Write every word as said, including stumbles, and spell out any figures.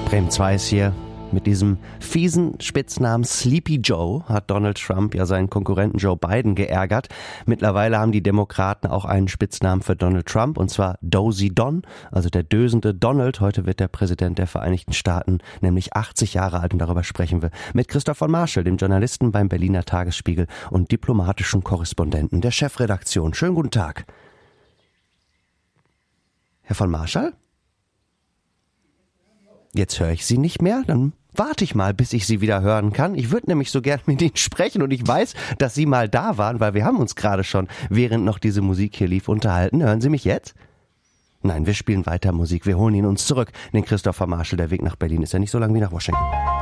Bremen zwei ist hier. Mit diesem fiesen Spitznamen Sleepy Joe hat Donald Trump ja seinen Konkurrenten Joe Biden geärgert. Mittlerweile haben die Demokraten auch einen Spitznamen für Donald Trump, und zwar Dozy Don, also der dösende Donald. Heute wird der Präsident der Vereinigten Staaten nämlich achtzig Jahre alt, und darüber sprechen wir mit Christoph von Marschall, dem Journalisten beim Berliner Tagesspiegel und diplomatischen Korrespondenten der Chefredaktion. Schönen guten Tag. Herr von Marschall? Jetzt höre ich Sie nicht mehr, dann warte ich mal, bis ich Sie wieder hören kann. Ich würde nämlich so gern mit Ihnen sprechen, und ich weiß, dass Sie mal da waren, weil wir haben uns gerade schon, während noch diese Musik hier lief, unterhalten. Hören Sie mich jetzt? Nein, wir spielen weiter Musik. Wir holen ihn uns zurück. Den Christoph von Marschall, der Weg nach Berlin ist ja nicht so lang wie nach Washington.